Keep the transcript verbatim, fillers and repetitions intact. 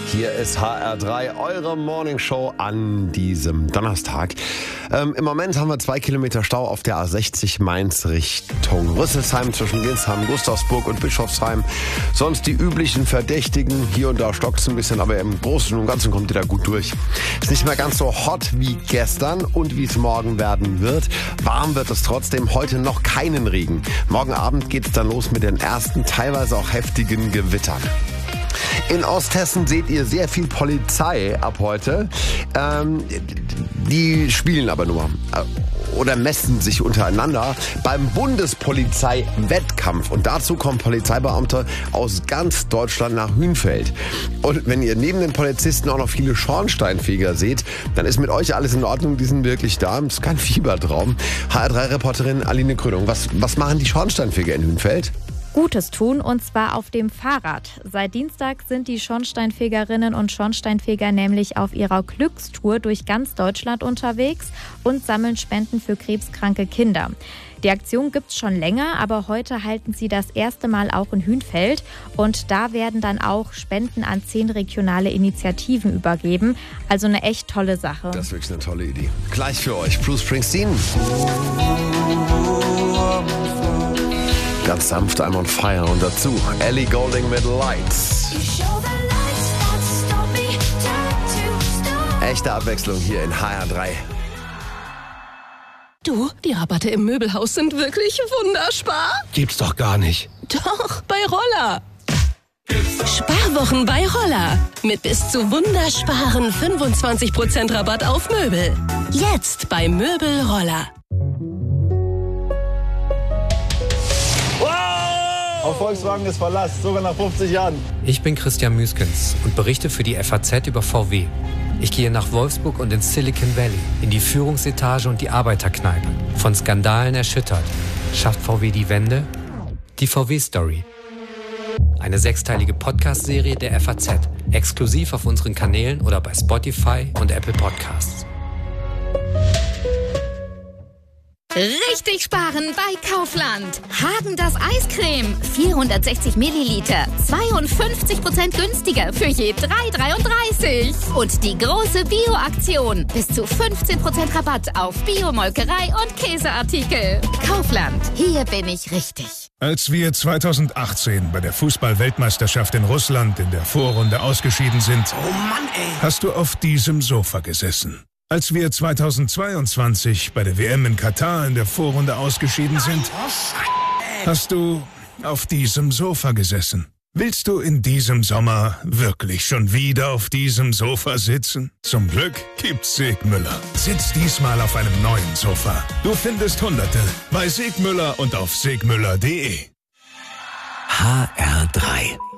Hier ist H R drei, eure Morningshow an diesem Donnerstag. Ähm, Im Moment haben wir zwei Kilometer Stau auf der A sechzig Mainz Richtung Rüsselsheim zwischen Ginsheim, Gustavsburg und Bischofsheim. Sonst die üblichen Verdächtigen. Hier und da stockt es ein bisschen, aber im Großen und Ganzen kommt ihr da gut durch. Ist nicht mehr ganz so hot wie gestern und wie es morgen werden wird. Warm wird es trotzdem. Heute noch keinen Regen. Morgen Abend geht es dann los mit den ersten, teilweise auch heftigen Gewittern. In Osthessen seht ihr sehr viel Polizei ab heute. Ähm, die spielen aber nur oder messen sich untereinander beim Bundespolizei-Wettkampf. Und dazu kommen Polizeibeamte aus ganz Deutschland nach Hünfeld. Und wenn ihr neben den Polizisten auch noch viele Schornsteinfeger seht, dann ist mit euch alles in Ordnung. Die sind wirklich da. Das ist kein Fiebertraum. H R drei Reporterin Aline Krönung. Was, was machen die Schornsteinfeger in Hünfeld? Gutes tun, und zwar auf dem Fahrrad. Seit Dienstag sind die Schornsteinfegerinnen und Schornsteinfeger nämlich auf ihrer Glückstour durch ganz Deutschland unterwegs und sammeln Spenden für krebskranke Kinder. Die Aktion gibt's schon länger, aber heute halten sie das erste Mal auch in Hünfeld. Und da werden dann auch Spenden an zehn regionale Initiativen übergeben. Also eine echt tolle Sache. Das ist wirklich eine tolle Idee. Gleich für euch Bruce Springsteen. Ganz sanft, I'm on fire. Und dazu Ellie Goulding mit Lights. Echte Abwechslung hier in H R drei. Du, die Rabatte im Möbelhaus sind wirklich wunderspar. Gibt's doch gar nicht. Doch, bei Roller. Sparwochen bei Roller. Mit bis zu wundersparen fünfundzwanzig Prozent Rabatt auf Möbel. Jetzt bei Möbel Roller. Auf Volkswagen ist Verlass, sogar nach fünfzig Jahren. Ich bin Christian Müskens und berichte für die F A Z über V W. Ich gehe nach Wolfsburg und ins Silicon Valley, in die Führungsetage und die Arbeiterkneipe. Von Skandalen erschüttert. Schafft V W die Wende? Die V W-Story. Eine sechsteilige Podcast-Serie der F A Z. Exklusiv auf unseren Kanälen oder bei Spotify und Apple Podcasts. Richtig sparen bei Kaufland. Häagen-Dazs Eiscreme. vierhundertsechzig Milliliter. zweiundfünfzig Prozent günstiger für je drei Euro dreiunddreißig. Und die große Bio-Aktion. Bis zu fünfzehn Prozent Rabatt auf Bio-Molkerei und Käseartikel. Kaufland. Hier bin ich richtig. Als wir zweitausendachtzehn bei der Fußball-Weltmeisterschaft in Russland in der Vorrunde ausgeschieden sind, oh Mann, ey. hast du auf diesem Sofa gesessen. Als wir zweitausendzweiundzwanzig bei der W M in Katar in der Vorrunde ausgeschieden sind, hast du auf diesem Sofa gesessen. Willst du in diesem Sommer wirklich schon wieder auf diesem Sofa sitzen? Zum Glück gibt's Segmüller. Sitz diesmal auf einem neuen Sofa. Du findest Hunderte bei Segmüller und auf segmüller punkt de. H R drei